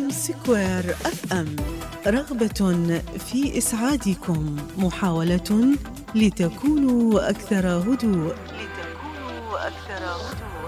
سكوير اف ام، رغبة في إسعادكم، محاولة لتكونوا أكثر هدوء.